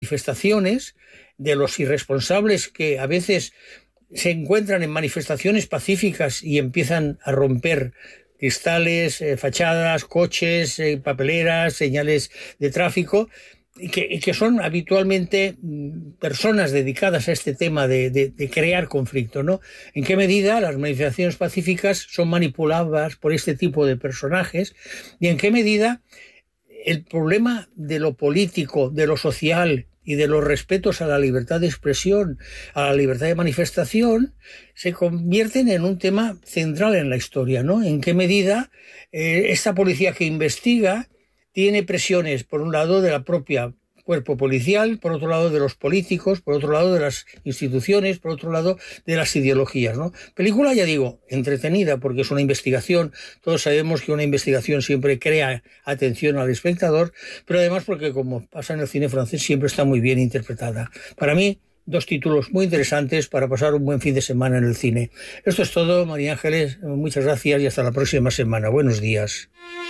manifestaciones, de los irresponsables que a veces se encuentran en manifestaciones pacíficas y empiezan a romper cristales, fachadas, coches, papeleras, señales de tráfico, y que son habitualmente personas dedicadas a este tema de crear conflicto, ¿no? ¿En qué medida las manifestaciones pacíficas son manipuladas por este tipo de personajes? ¿Y en qué medida el problema de lo político, de lo social y de los respetos a la libertad de expresión, a la libertad de manifestación, se convierten en un tema central en la historia, ¿no? ¿En qué medida esta policía que investiga tiene presiones, por un lado, de la propia cuerpo policial, por otro lado de los políticos, por otro lado de las instituciones, por otro lado de las ideologías, ¿no? Película, ya digo, entretenida porque es una investigación. Todos sabemos que una investigación siempre crea atención al espectador, pero además porque, como pasa en el cine francés, siempre está muy bien interpretada. Para mí, 2 títulos muy interesantes para pasar un buen fin de semana en el cine. Esto es todo, María Ángeles. Muchas gracias y hasta la próxima semana. Buenos días.